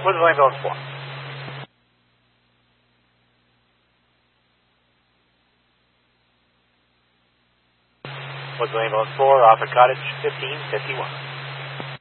What's the ambulance for? What's the ambulance for? Off at Cottage 1551.